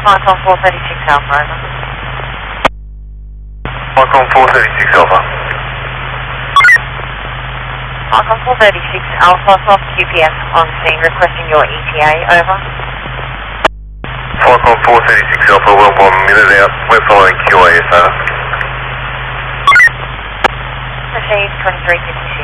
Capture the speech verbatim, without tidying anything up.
Falcon four thirty-six Alpha, over. Falcon four thirty-six Alpha. Falcon four thirty-six Alpha, soft Q P S on scene, requesting your E T A, over. Falcon four thirty-six Alpha, well one minute out, we're following Q A S, over. Received twenty-three fifty-six.